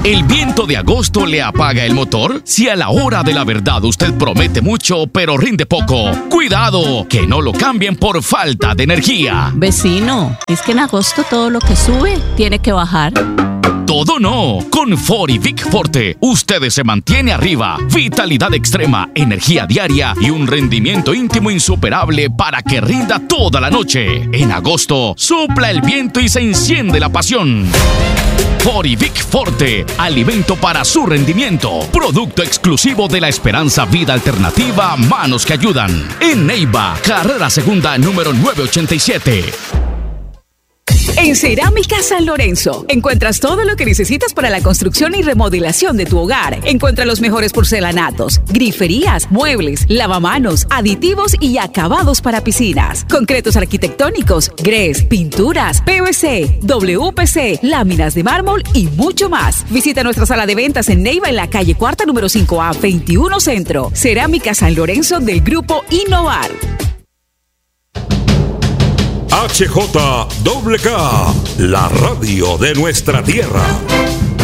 ¿El viento de agosto le apaga el motor? Si a la hora de la verdad usted promete mucho pero rinde poco, ¡cuidado! Que no lo cambien por falta de energía. Vecino, es que en agosto todo lo que sube tiene que bajar. Todo no. Con Ford y Vic Forte, usted se mantiene arriba. Vitalidad extrema, energía diaria y un rendimiento íntimo insuperable para que rinda toda la noche. En agosto, sopla el viento y se enciende la pasión. Ford y Vic Forte, alimento para su rendimiento. Producto exclusivo de la Esperanza Vida Alternativa, Manos que Ayudan. En Neiva, carrera segunda número 987. En Cerámica San Lorenzo encuentras todo lo que necesitas para la construcción y remodelación de tu hogar. Encuentra los mejores porcelanatos, griferías, muebles, lavamanos, aditivos y acabados para piscinas, concretos arquitectónicos, grés, pinturas, PVC, WPC, láminas de mármol y mucho más. Visita nuestra sala de ventas en Neiva en la calle Cuarta número 5A 21 Centro. Cerámica San Lorenzo del Grupo Innovar. HJWK, la radio de nuestra tierra.